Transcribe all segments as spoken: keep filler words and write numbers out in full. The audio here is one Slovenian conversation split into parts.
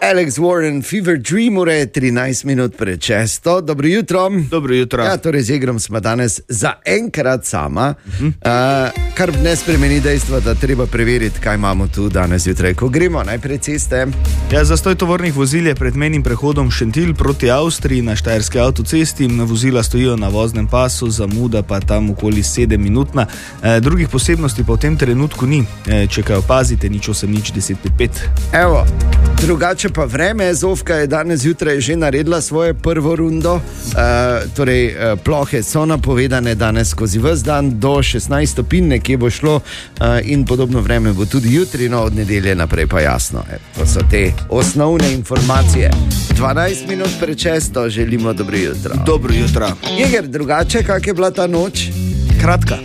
Alex Warren, Fever Dream, ura je trinajst minut pred šesto. Dobro jutro. Dobro jutro. Ja, torej z igrom smo danes zaenkrat sama, uh-huh. uh, kar ne spremeni dejstva, da treba preveriti, kaj imamo tu danes jutraj, ko gremo. Najprej ceste. Ja, zastoj tovornih vozil je pred menim prehodom Šentilj proti Avstriji na Štajerski avtocesti. Vozila stojijo na voznem pasu, zamuda pa tam okoli sedem minutna. E, drugih posebnosti pa v tem trenutku ni. E, če kaj opazite, nič osem, nič deset pet pet. Evo, drugače pa vreme. Zofka je danes zjutraj že naredila svoje prvo rundo. E, torej, e, plohe so napovedane danes skozi ves dan do šestnajst stopinj, nekje bo šlo e, in podobno vreme bo tudi jutri, no od nedelje naprej pa jasno. E, to so te osnovne informacije. dvanajst minut pred šesto želimo dobro jutro. Dobro jutro. Jeger, drugače, kak je bila ta noč? Kratka.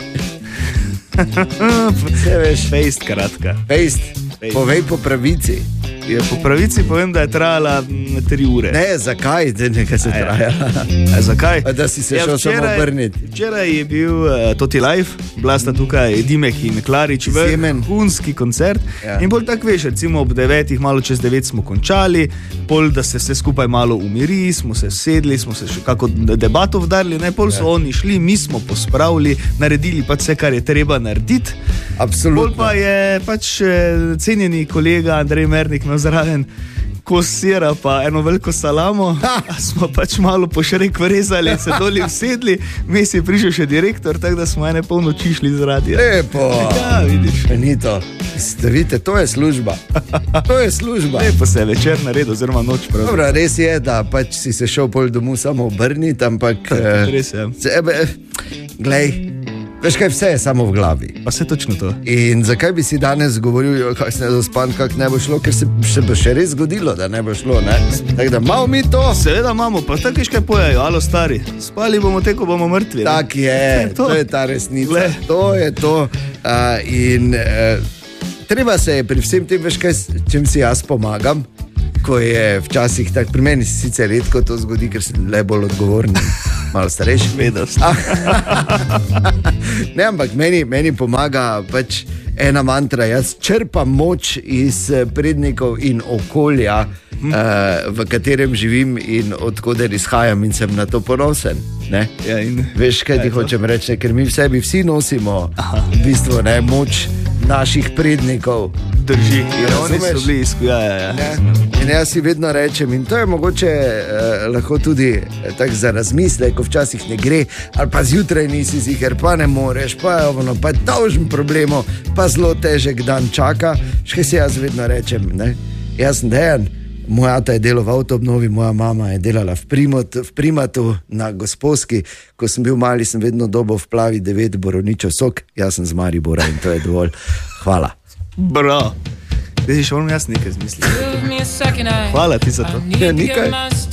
Vse veš. Fejst kratka. Fejst, povej po pravici. Je, po pravici povem, da je trajala m, tri ure. Ne, zakaj, da nekaj se traja? A, zakaj? A da si se ja, šel včeraj, samo obrniti. Včeraj je bil uh, Toti Live, bila sta tukaj Dimek in Klarič, vrhunski koncert. Ja. In bolj tako veš, recimo ob devetih, malo čez devet smo končali, pol da se vse skupaj malo umiri, smo se sedli, smo se še kako debato vdarili, ne, pol so ja. oni šli, mi smo pospravili, naredili pač vse, kar je treba narediti. Absolutno. Pol pa je pač cenjeni kolega Andrej Mernik na zraven kos sira pa eno veliko salamo, smo pač malo pošrek vrezali, se doli vsedli, mes je prišel še direktor, tako da smo ene pol noči šli z radija. Lepo! Ja, vidiš. Benito, vidite, to je služba. To je služba. Lepo se je večer naredil, oziroma noč prav. Dobro, res je, da pač si se šel pol domu samo obrniti, ampak... Res je. Sebe, glej, veš kaj, vse je samo v glavi. Pa se točno to. In zakaj bi si danes govoril, kako se ne zaspan, kako ne bo šlo, ker se, se bo še res zgodilo, da ne bo šlo, ne? Tako da malo mi to. Seveda imamo, pa tako viš kaj pojejo, alo stari, spali bomo te, ko bomo mrtvi. Tak je, je to. to je ta resnica, Le. to je to. Uh, in uh, treba se je pri vsem tem, veš kaj, čem si jaz pomagam, ko je včasih tak, pri meni se sicer redko to zgodi, ker sem le bolj odgovorni. Malo starejši. Vedost. Ne, ampak meni, meni pomaga pač ena mantra. Jaz črpam moč iz prednikov in okolja, hmm. uh, v katerem živim in odkoder izhajam in sem na to ponosen. Ne? Ja, in... Veš, kaj ti hočem reči, ker mi v sebi vsi nosimo v bistvu, ne, moč naših prednikov. Drži, in oni so bili izkuj, ja, ja, ja. In jaz si vedno rečem, in to je mogoče eh, lahko tudi eh, tak za razmisle, ko včasih ne gre, ali pa zjutraj nisi ziher, pa ne moreš, pa je ono, pa je dolžen problemo, pa zelo težek dan čaka. Še si jaz vedno rečem, ne, jaz sem Dejan, moj ata je delal v avtoobnovi, moja mama je delala v, primot, v primatu na Gosposki. Ko sem bil mali, sem vedno dobil v plavi devet borovničev sok, jaz sem z Maribora in to je dovolj. Hvala. Bra, da si še moram jaz nekaj zmisliti. Hvala ti za to. Ja, nekaj.